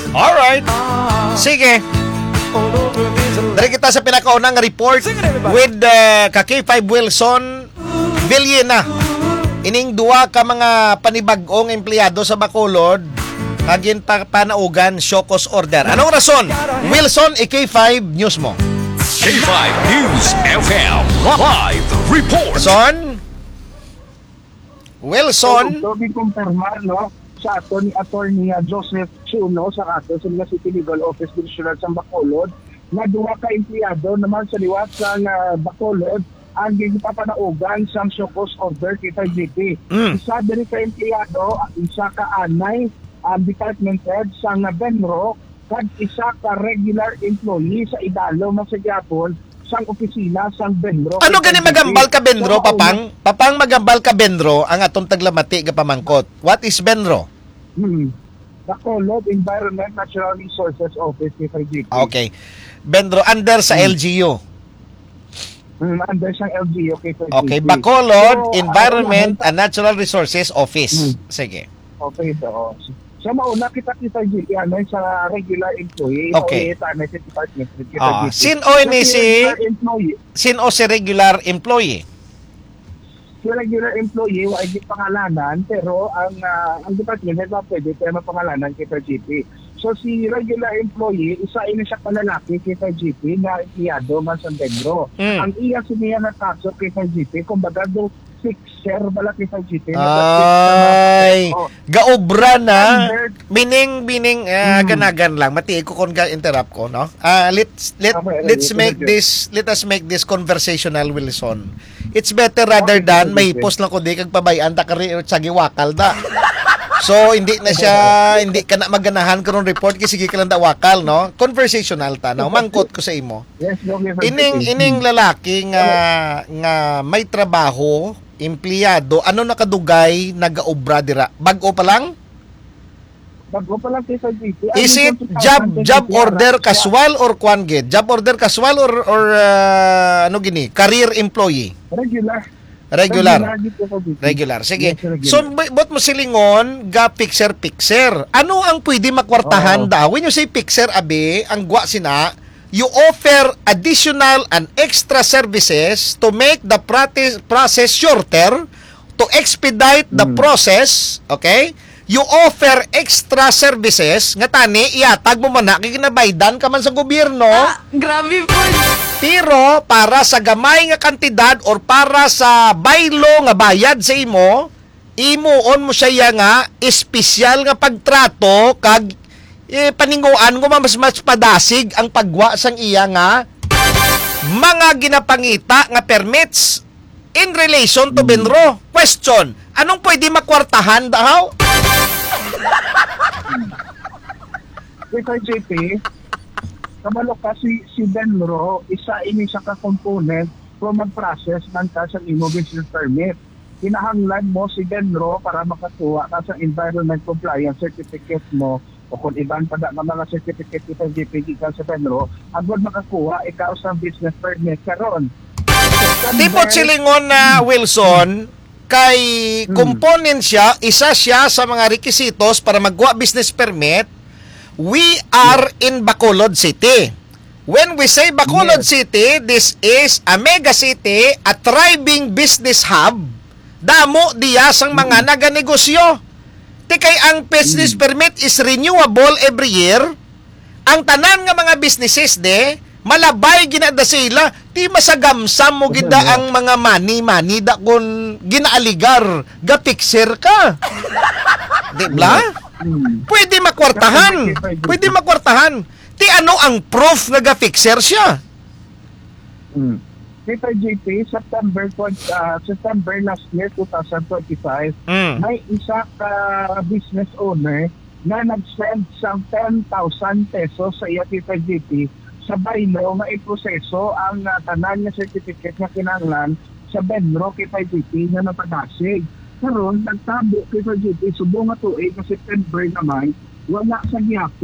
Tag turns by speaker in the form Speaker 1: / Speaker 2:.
Speaker 1: Alright. Sige. Dari kita sa pinakaunang report with K5 Wilson Villena. Ining duwa ka mga panibag-ong empleyado sa Bacolod agin panaugan Shokos order. Anong rason? Wilson, K5 News mo.
Speaker 2: K5 News FM Live Report.
Speaker 1: Wilson.
Speaker 3: So, kumpirma, no, sa ato ni Attorney Joseph Chuno sa ato sa City Legal Office Divisional sa Bacolod na duwa ka empleyado naman sa liwat sa Bacolod ang gipapanaugan sa Shokos order kita GP. Isa diri ka empleyado, isa ka anay department head sa Benro kag isa ka regular employee sa idalo man sa gyapon sang opisina sang Benro.
Speaker 1: Ano gani magambal ka Benro, Papang? Papang magambal ka Benro ang atong taglamati nga pamangkot. What is Benro?
Speaker 3: Bacolod Environment Natural Resources Office kita GP.
Speaker 1: Okay. Benro under sa LGU.
Speaker 3: Under sa LGU kita GP.
Speaker 1: Okay, Bacolod Environment and Natural Resources Office. Sige.
Speaker 3: Okay, so mauna kita GP sa regular employee.
Speaker 1: Okay.
Speaker 3: Sa department kita GP.
Speaker 1: Sino si regular employee?
Speaker 3: Si regular employee ay di pangalanan pero ang department head na pwede pero mapangalanan kita GP. So si regular employee, isa ini siya palalaki kita GP na empleyado man sa Benro. Ang iya siniya na kaso kita GP kumbaga do fixer bala kita GP.
Speaker 1: Ay, gaobra na. Meaning ganagan lang. Mati ko kon interrupt ko, no? Let us make this conversational, Wilson. It's better rather than may post lang ko di kag pabayan ta kari sa giwakal da. So hindi ka na maganahan karon report kasi sige ka lang da wakal, no? Conversational ta, no? Mangkot ko sa imo.
Speaker 3: Yes,
Speaker 1: ining lalaki nga may trabaho, empleyado, ano nakadugay nagaobra dira? Bag-o pa lang?
Speaker 3: Bago pa lang kaysa GP.
Speaker 1: Is it job order casual or kuan gid? Job order casual or ano gini? Career employee? Regular. Sige.
Speaker 3: Yes,
Speaker 1: So, bot mo silingon, ga picture. Ano ang pwede makwartahan daw? When you say picture, abi, ang gwa sina, you offer additional and extra services to make the process shorter, to expedite the process, okay? You offer extra services, nga tani, iatag mo man na, kikinabaydan ka man sa gobyerno.
Speaker 4: Grabe po.
Speaker 1: Pero para sa gamay nga kantidad or para sa baylo nga bayad sa imuon mo siya nga espesyal nga pagtrato kag paninguan ko mas padasig ang pagwa sang iya nga mga ginapangita nga permits in relation to Benro. Question, anong pwede makwartahan daw?
Speaker 3: Kaya JP, kabalo kasi si Benro, isa ini sa ka-component kung mag-process ng kasang imo business permit. Kinahanglan mo si Benro para makakuha ka sa environment compliance certificate mo o kung iban pa na mga certificate ito JP ka sa Benro, agad makakuha ikaw sa business permit karon.
Speaker 1: Tipot silingon na Wilson, kay component siya, isa siya sa mga requisitos para magwa business permit. We are in Bacolod City. When we say Bacolod City, this is a mega city, a thriving business hub. Damo diya sang mga naganegosyo. Tikay ang business permit is renewable every year. Ang tanan nga mga businesses malabay ginada sila, di masagamsam mo gida ang mga money da kun ginaaligar, ga-fixer ka. Di ba? Pwede makwartahan. Ti ano ang proof nga ga-fixer siya?
Speaker 3: Kita JP, September last year, 2025, may isa ka business owner na nag-send sang 10,000 pesos sa iya kita JP sa baylo nga iproseso ang tanan nga certificate nga kinahanglan sa Benro kita JP nga napadasig. Karon nagtabo kita JP subong nga tuig sa September naman wala sa gihapon